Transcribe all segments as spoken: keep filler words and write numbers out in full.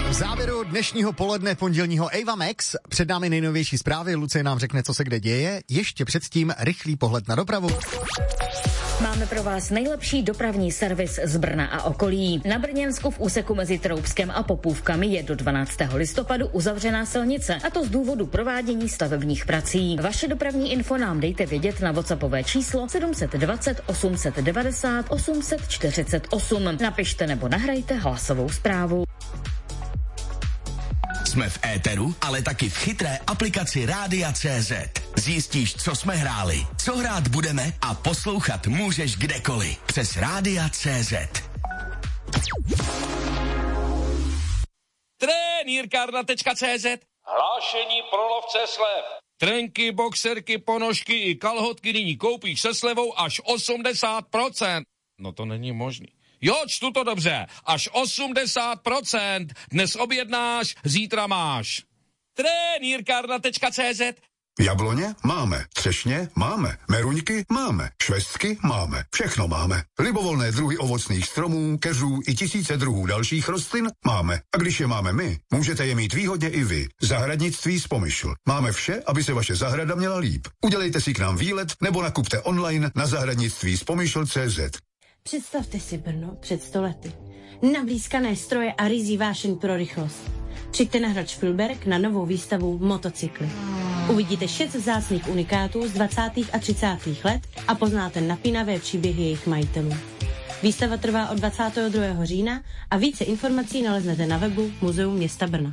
V závěru dnešního poledne pondělního Ava Max před námi nejnovější zprávy. Lucie nám řekne, co se kde děje. Ještě předtím rychlý pohled na dopravu. Máme pro vás nejlepší dopravní servis z Brna a okolí. Na Brněnsku v úseku mezi Troubskem a Popůvkami je do dvanáctého listopadu uzavřená silnice, a to z důvodu provádění stavebních prací. Vaše dopravní info nám dejte vědět na WhatsAppové číslo sedm dva nula osm devět nula osm čtyři osm. Napište nebo nahrajte hlasovou zprávu. Jsme v éteru, ale taky v chytré aplikaci Rádia tečka cé zet. Zjistíš, co jsme hráli, co hrát budeme a poslouchat můžeš kdekoliv přes Rádia tečka cé zet. Trenýrkárna tečka cé zet. Hlášení pro lovce slev. Trenky, boxerky, ponožky i kalhotky nyní koupíš se slevou až osmdesát procent. No to není možný. Jo, čtu to dobře. Až osmdesát procent. Dnes objednáš, zítra máš. Trenýrkárna tečka cé zet. Jabloně máme, třešně máme, meruňky máme, švestky máme, všechno máme. Libovolné druhy ovocných stromů, keřů i tisíce druhů dalších rostlin máme. A když je máme my, můžete je mít výhodně i vy. Zahradnictví z Pomyšl. Máme vše, aby se vaše zahrada měla líp. Udělejte si k nám výlet nebo nakupte online na zahradnictví z pomyšl tečka cé zet. Představte si Brno před sto lety. Nablízkané stroje a rizí vášeň pro rychlost. Přijďte na hrad Špilberk na novou výstavu Motocykly. Uvidíte šest vzácných unikátů z dvacátých a třicátých let a poznáte napínavé příběhy jejich majitelů. Výstava trvá od dvacátého druhého října a více informací naleznete na webu Muzeum města Brna.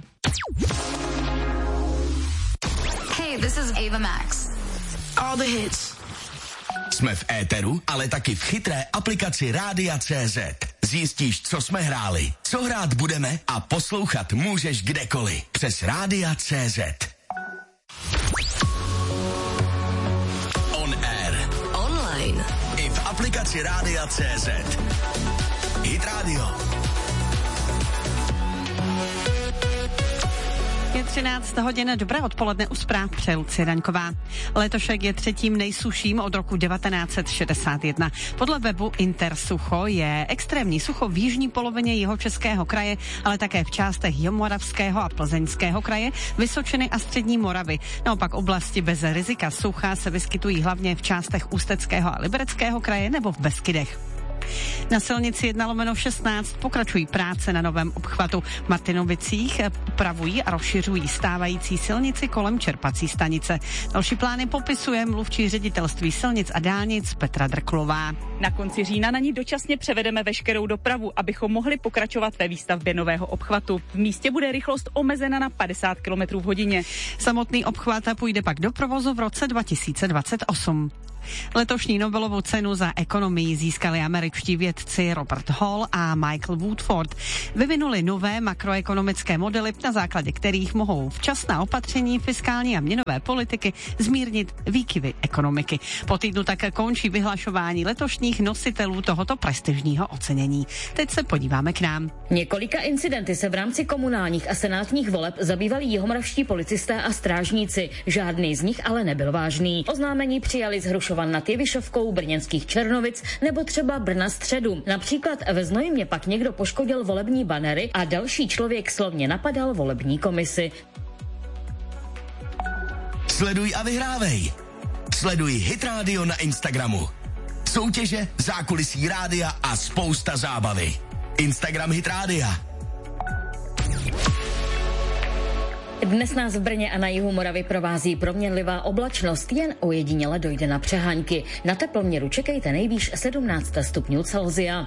Hey, this is Ava Max. All the hits. Jsme v éteru, ale taky v chytré aplikaci Rádia tečka cé zet. Zjistíš, co jsme hráli, co hrát budeme a poslouchat můžeš kdekoliv přes Rádia tečka cé zet. On air. Online. I v aplikaci Rádia tečka cé zet. Hit Radio. Je třináct hodin, dobré odpoledne, u zpráv přeje Lucie Daňková. Letošek je třetím nejsušším od roku devatenáct set šedesát jedna. Podle webu Intersucho je extrémní sucho v jižní polovině Jihočeského kraje, ale také v částech Jihomoravského a Plzeňského kraje, Vysočiny a střední Moravy. Naopak oblasti bez rizika sucha se vyskytují hlavně v částech Ústeckého a Libereckého kraje nebo v Beskydech. Na silnici jedna lomeno šestnáct pokračují práce na novém obchvatu v Martinovicích, upravují a rozšiřují stávající silnici kolem čerpací stanice. Další plány popisuje mluvčí ředitelství silnic a dálnic Petra Drklová. Na konci října na ní dočasně převedeme veškerou dopravu, abychom mohli pokračovat ve výstavbě nového obchvatu. V místě bude rychlost omezena na padesát kilometrů v hodině. Samotný obchvat půjde pak do provozu v roce dva tisíce dvacet osm. Letošní Nobelovu cenu za ekonomii získali američtí vědci Robert Hall a Michael Woodford. Vyvinuli nové makroekonomické modely, na základě kterých mohou včasná opatření fiskální a měnové politiky zmírnit výkyvy ekonomiky. Po týdnu také končí vyhlašování letošních nositelů tohoto prestižního ocenění. Teď se podíváme k nám. Několika incidenty se v rámci komunálních a senátních voleb zabývali jihomoravští policisté a strážníci. Žádný z nich ale nebyl vážný. Oznámení přijali z Hrušova nad Jevišovkou, brněnských Černovic nebo třeba Brna středu. Například ve Znojmě pak někdo poškodil volební banery a další člověk slovně napadal volební komisi. Sleduj a vyhrávej. Sleduj Hit Radio na Instagramu. Soutěže, zákulisí rádia a spousta zábavy. Instagram Hit Rádia. Dnes nás v Brně a na jihu Moravy provází proměnlivá oblačnost, jen ojediněle dojde na přehánky. Na teploměru čekejte nejvýš sedmnáct stupňů Celsia.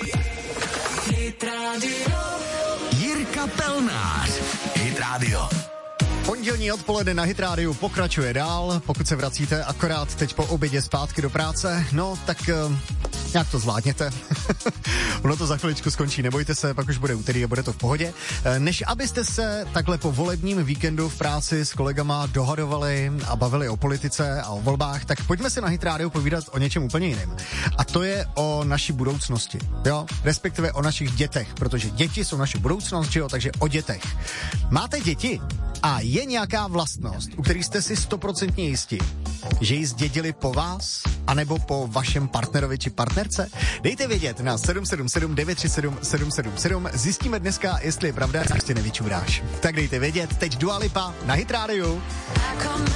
Jirka Pelnář. Hit Radio. Pondělní odpoledne na Hit Rádiu pokračuje dál. Pokud se vracíte akorát teď po obědě zpátky do práce, no tak uh, nějak to zvládněte. Ono to za chviličku skončí, nebojte se, pak už bude úterý a bude to v pohodě. Než abyste se takhle po volebním víkendu v práci s kolegama dohadovali a bavili o politice a o volbách, tak pojďme si na Hit Rádiu povídat o něčem úplně jiném. A to je o naší budoucnosti, jo? Respektive o našich dětech, protože děti jsou naše budoucnost, jo? Takže o dětech. Máte děti? A je nějaká vlastnost, u který jste si stoprocentně jistí, že ji zdědili po vás, anebo po vašem partnerovi či partnerce? Dejte vědět na sedm sedm sedm devět tři sedm sedm sedm sedm. Zjistíme dneska, jestli je pravda, že prostě nevyčůráš. Tak dejte vědět, teď Dua Lipa na Hit Radio.